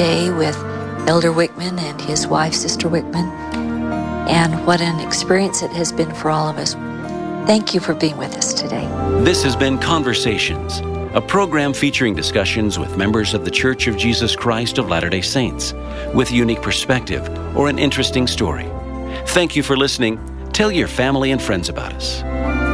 day with Elder Wickman and his wife, Sister Wickman, and what an experience it has been for all of us. Thank you for being with us today. This has been Conversations, a program featuring discussions with members of the Church of Jesus Christ of Latter-day Saints with a unique perspective or an interesting story. Thank you for listening. Tell your family and friends about us.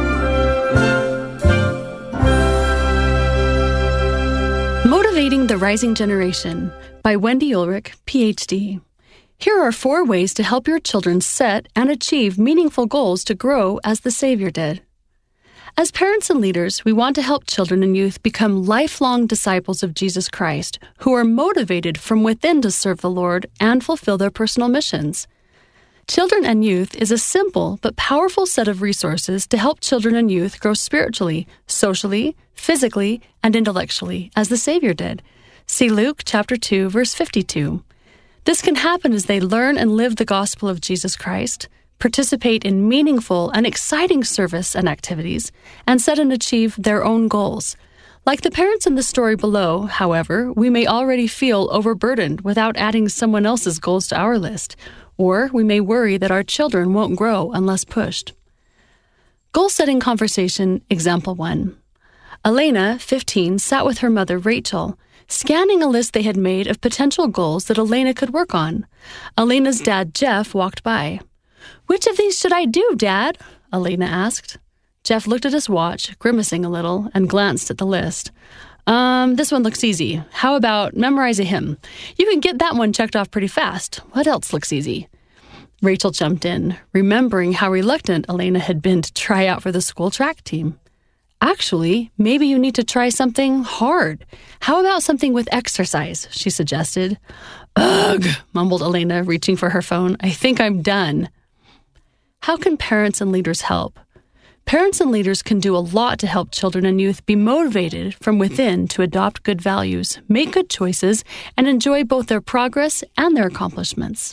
Motivating the Rising Generation by Wendy Ulrich, Ph.D. Here are 4 ways to help your children set and achieve meaningful goals to grow as the Savior did. As parents and leaders, we want to help children and youth become lifelong disciples of Jesus Christ who are motivated from within to serve the Lord and fulfill their personal missions. Children and Youth is a simple but powerful set of resources to help children and youth grow spiritually, socially, physically, and intellectually, as the Savior did. See Luke chapter 2, verse 52. This can happen as they learn and live the gospel of Jesus Christ, participate in meaningful and exciting service and activities, and set and achieve their own goals. Like the parents in the story below, however, we may already feel overburdened without adding someone else's goals to our list, or we may worry that our children won't grow unless pushed. Goal-setting conversation, example 1. Elena, 15, sat with her mother, Rachel, scanning a list they had made of potential goals that Elena could work on. Elena's dad, Jeff, walked by. "Which of these should I do, Dad?" Elena asked. Jeff looked at his watch, grimacing a little, and glanced at the list. This one looks easy. How about memorize a hymn? You can get that one checked off pretty fast. What else looks easy?" Rachel jumped in, remembering how reluctant Elena had been to try out for the school track team. "Actually, maybe you need to try something hard. How about something with exercise?" she suggested. "Ugh," mumbled Elena, reaching for her phone. "I think I'm done." How can parents and leaders help? Parents and leaders can do a lot to help children and youth be motivated from within to adopt good values, make good choices, and enjoy both their progress and their accomplishments.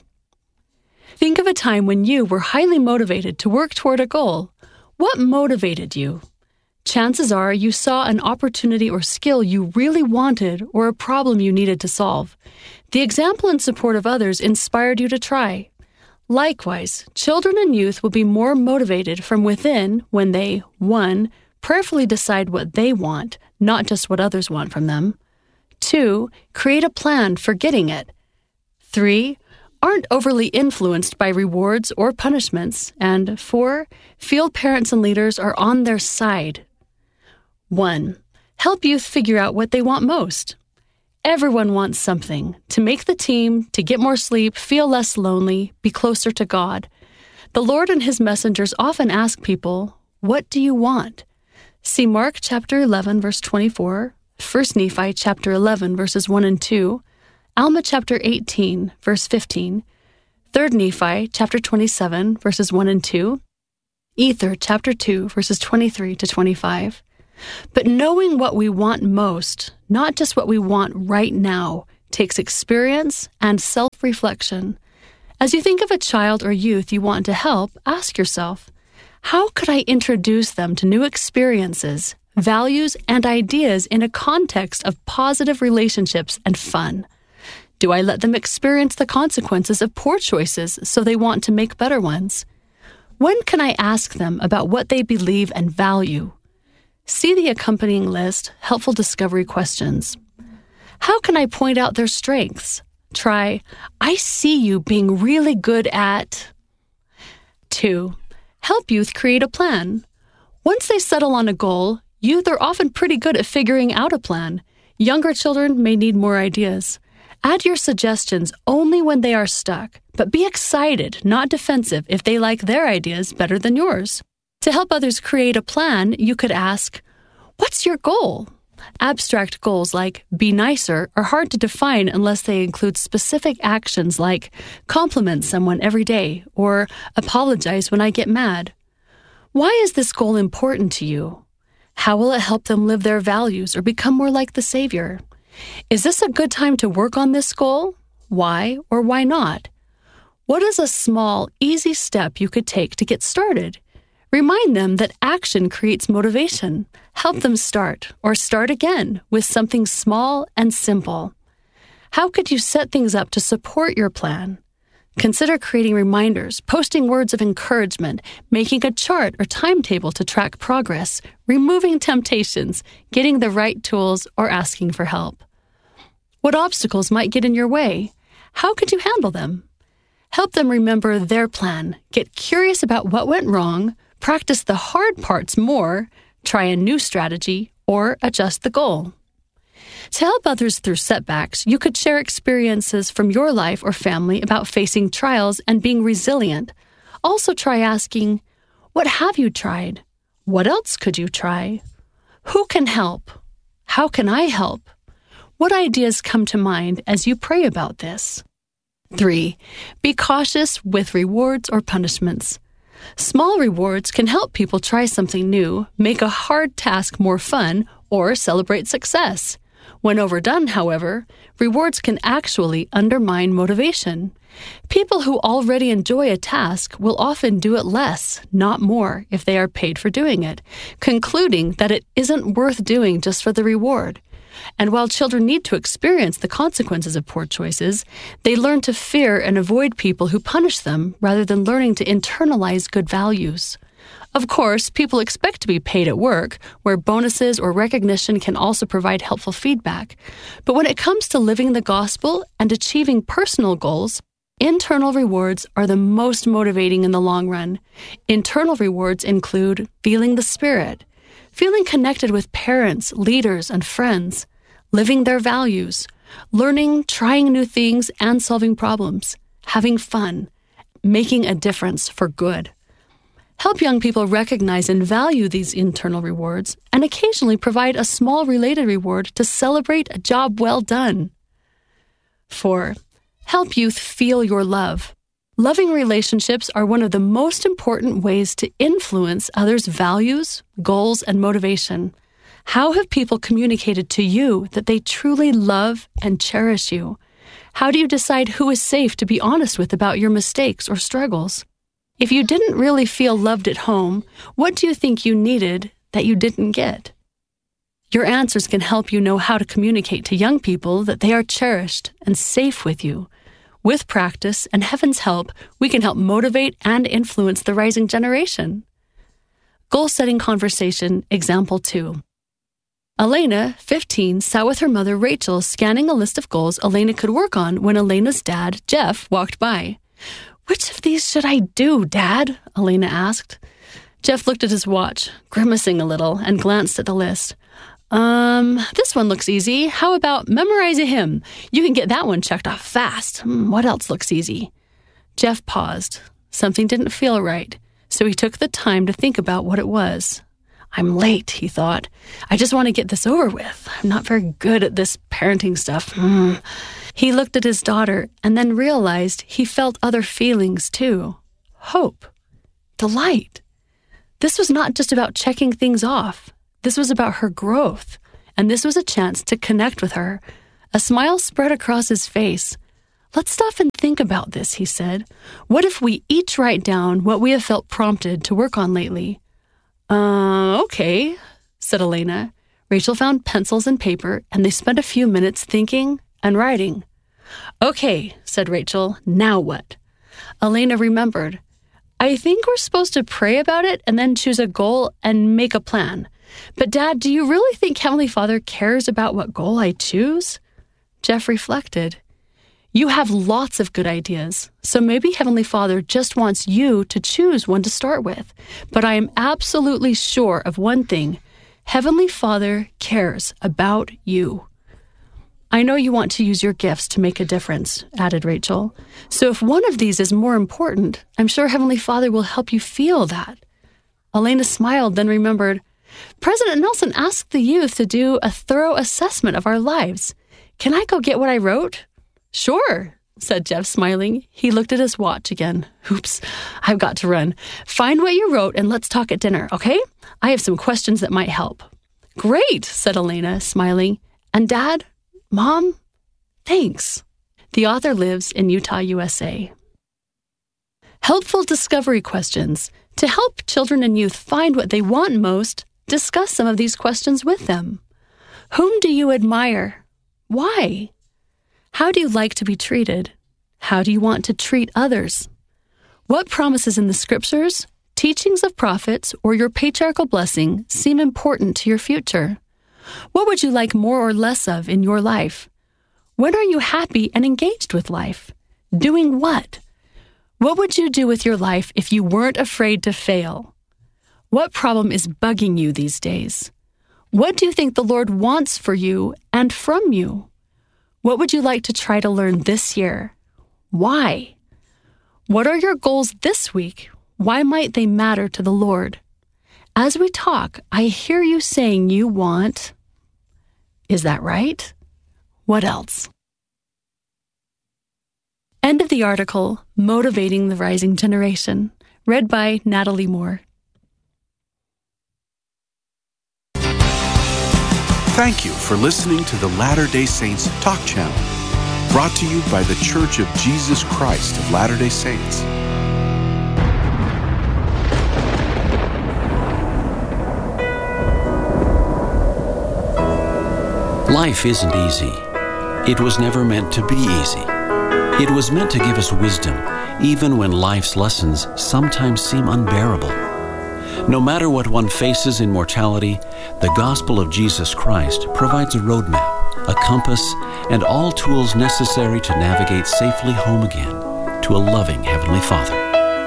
Think of a time when you were highly motivated to work toward a goal. What motivated you? Chances are you saw an opportunity or skill you really wanted or a problem you needed to solve. The example and support of others inspired you to try. Likewise, children and youth will be more motivated from within when they, 1, prayerfully decide what they want, not just what others want from them. 2, create a plan for getting it. 3, aren't overly influenced by rewards or punishments. And 4, feel parents and leaders are on their side. 1, help youth figure out what they want most. Everyone wants something: to make the team, to get more sleep, feel less lonely, be closer to God. The Lord and His messengers often ask people, "What do you want?" See Mark chapter 11, verse 24, 1 Nephi chapter 11, verses 1 and 2, Alma chapter 18, verse 15, 3 Nephi chapter 27, verses 1 and 2, Ether chapter 2, verses 23 to 25. But knowing what we want most, not just what we want right now, takes experience and self-reflection. As you think of a child or youth you want to help, ask yourself, how could I introduce them to new experiences, values, and ideas in a context of positive relationships and fun? Do I let them experience the consequences of poor choices so they want to make better ones? When can I ask them about what they believe and value? See the accompanying list, Helpful Discovery Questions. How can I point out their strengths? Try, I see you being really good at... 2. Help youth create a plan. Once they settle on a goal, youth are often pretty good at figuring out a plan. Younger children may need more ideas. Add your suggestions only when they are stuck, but be excited, not defensive, if they like their ideas better than yours. To help others create a plan, you could ask, "What's your goal?" Abstract goals like be nicer are hard to define unless they include specific actions like compliment someone every day or apologize when I get mad. Why is this goal important to you? How will it help them live their values or become more like the Savior? Is this a good time to work on this goal? Why or why not? What is a small, easy step you could take to get started? Remind them that action creates motivation. Help them start or start again with something small and simple. How could you set things up to support your plan? Consider creating reminders, posting words of encouragement, making a chart or timetable to track progress, removing temptations, getting the right tools, or asking for help. What obstacles might get in your way? How could you handle them? Help them remember their plan, get curious about what went wrong, practice the hard parts more, try a new strategy, or adjust the goal. To help others through setbacks, you could share experiences from your life or family about facing trials and being resilient. Also try asking, what have you tried? What else could you try? Who can help? How can I help? What ideas come to mind as you pray about this? 3. Be cautious with rewards or punishments. Small rewards can help people try something new, make a hard task more fun, or celebrate success. When overdone, however, rewards can actually undermine motivation. People who already enjoy a task will often do it less, not more, if they are paid for doing it, concluding that it isn't worth doing just for the reward. And while children need to experience the consequences of poor choices, they learn to fear and avoid people who punish them rather than learning to internalize good values. Of course, people expect to be paid at work, where bonuses or recognition can also provide helpful feedback. But when it comes to living the gospel and achieving personal goals, internal rewards are the most motivating in the long run. Internal rewards include feeling the Spirit, feeling connected with parents, leaders, and friends, living their values, learning, trying new things, and solving problems, having fun, making a difference for good. Help young people recognize and value these internal rewards and occasionally provide a small related reward to celebrate a job well done. 4. Help youth feel your love. Loving relationships are one of the most important ways to influence others' values, goals, and motivation. How have people communicated to you that they truly love and cherish you? How do you decide who is safe to be honest with about your mistakes or struggles? If you didn't really feel loved at home, what do you think you needed that you didn't get? Your answers can help you know how to communicate to young people that they are cherished and safe with you. With practice and heaven's help, we can help motivate and influence the rising generation. Goal-setting conversation, example 2. Elena, 15, sat with her mother, Rachel, scanning a list of goals Elena could work on when Elena's dad, Jeff, walked by. "Which of these should I do, Dad?" Elena asked. Jeff looked at his watch, grimacing a little, and glanced at the list. This one looks easy. How about memorize a hymn? You can get that one checked off fast. What else looks easy?" Jeff paused. Something didn't feel right, so he took the time to think about what it was. "I'm late," he thought. "I just want to get this over with. I'm not very good at this parenting stuff." He looked at his daughter and then realized he felt other feelings too. Hope. Delight. This was not just about checking things off. This was about her growth, and this was a chance to connect with her. A smile spread across his face. "Let's stop and think about this," he said. "What if we each write down what we have felt prompted to work on lately?" Okay, said Elena. Rachel found pencils and paper, and they spent a few minutes thinking and writing. "Okay," said Rachel, "now what?" Elena remembered. "I think we're supposed to pray about it and then choose a goal and make a plan. But Dad, do you really think Heavenly Father cares about what goal I choose?" Jeff reflected. "You have lots of good ideas, so maybe Heavenly Father just wants you to choose one to start with. But I am absolutely sure of one thing. Heavenly Father cares about you." "I know you want to use your gifts to make a difference," added Rachel. "So if one of these is more important, I'm sure Heavenly Father will help you feel that." Elena smiled, then remembered, "President Nelson asked the youth to do a thorough assessment of our lives. Can I go get what I wrote?" "Sure," said Jeff, smiling. He looked at his watch again. "Oops, I've got to run. Find what you wrote and let's talk at dinner, okay? I have some questions that might help." "Great," said Elena, smiling. "And Dad? Mom? Thanks." The author lives in Utah, USA. Helpful discovery questions. To help children and youth find what they want most, discuss some of these questions with them. Whom do you admire? Why? How do you like to be treated? How do you want to treat others? What promises in the Scriptures, teachings of prophets, or your patriarchal blessing seem important to your future? What would you like more or less of in your life? When are you happy and engaged with life? Doing what? What would you do with your life if you weren't afraid to fail? What problem is bugging you these days? What do you think the Lord wants for you and from you? What would you like to try to learn this year? Why? What are your goals this week? Why might they matter to the Lord? As we talk, I hear you saying you want... Is that right? What else? End of the article, Motivating the Rising Generation, read by Natalie Moore. Thank you for listening to the Latter-day Saints Talk Channel, brought to you by the Church of Jesus Christ of Latter-day Saints. Life isn't easy. It was never meant to be easy. It was meant to give us wisdom, even when life's lessons sometimes seem unbearable. No matter what one faces in mortality, the gospel of Jesus Christ provides a roadmap, a compass, and all tools necessary to navigate safely home again to a loving Heavenly Father.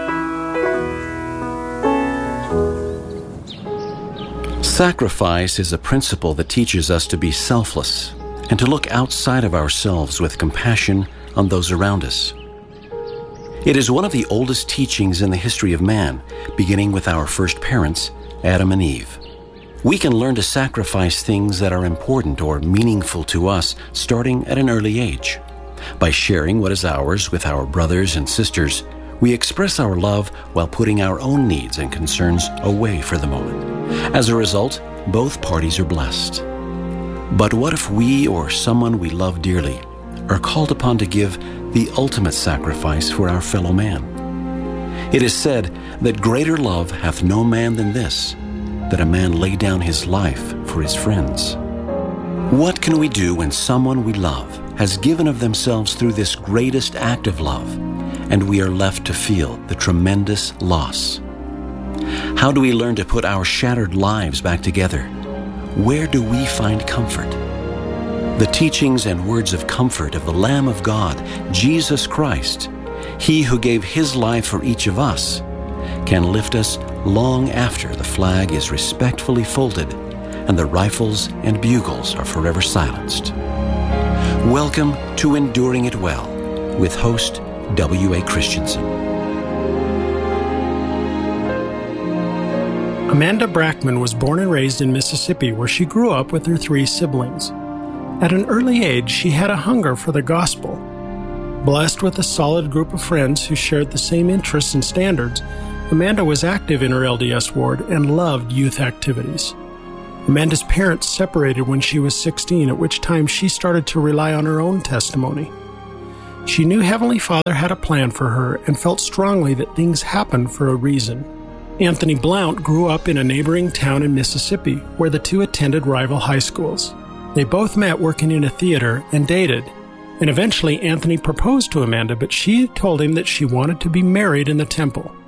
Sacrifice is a principle that teaches us to be selfless and to look outside of ourselves with compassion on those around us. It is one of the oldest teachings in the history of man, beginning with our first parents, Adam and Eve. We can learn to sacrifice things that are important or meaningful to us starting at an early age. By sharing what is ours with our brothers and sisters, we express our love while putting our own needs and concerns away for the moment. As a result, both parties are blessed. But what if we or someone we love dearly are called upon to give the ultimate sacrifice for our fellow man? It is said that greater love hath no man than this, that a man lay down his life for his friends. What can we do when someone we love has given of themselves through this greatest act of love, and we are left to feel the tremendous loss? How do we learn to put our shattered lives back together? Where do we find comfort? The teachings and words of comfort of the Lamb of God, Jesus Christ, He who gave His life for each of us, can lift us long after the flag is respectfully folded and the rifles and bugles are forever silenced. Welcome to Enduring It Well with host W.A. Christensen. Amanda Brackman was born and raised in Mississippi, where she grew up with her 3 siblings. At an early age, she had a hunger for the gospel. Blessed with a solid group of friends who shared the same interests and standards, Amanda was active in her LDS ward and loved youth activities. Amanda's parents separated when she was 16, at which time she started to rely on her own testimony. She knew Heavenly Father had a plan for her and felt strongly that things happened for a reason. Anthony Blount grew up in a neighboring town in Mississippi, where the two attended rival high schools. They both met working in a theater and dated, and eventually Anthony proposed to Amanda, but she told him that she wanted to be married in the temple.